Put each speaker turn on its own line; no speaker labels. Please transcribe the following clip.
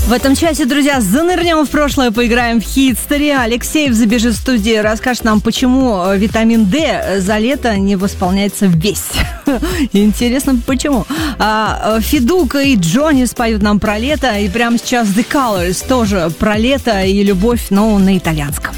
В этом часе, друзья, занырнем в прошлое, поиграем в хит-стори. Алексеев забежит в студию, расскажет нам, почему витамин D за лето не восполняется весь. Интересно, почему. Федука и Джонни споют нам про лето, и прямо сейчас The Colors тоже про лето и любовь, но на итальянском.